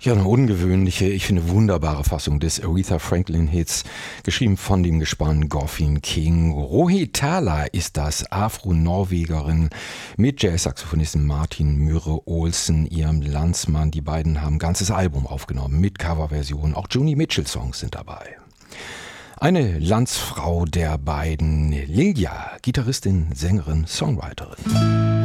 Ja, eine ungewöhnliche, ich finde wunderbare Fassung des Aretha Franklin-Hits, geschrieben von dem Gespann Goffin King. Rohit Thala ist das, Afro-Norwegerin mit Jazz-Saxophonisten Martin Myrre-Olsen, ihrem Landsmann. Die beiden haben ein ganzes Album aufgenommen mit Coverversionen, auch Joni Mitchell-Songs sind dabei. Eine Landsfrau der beiden, Lilja, Gitarristin, Sängerin, Songwriterin.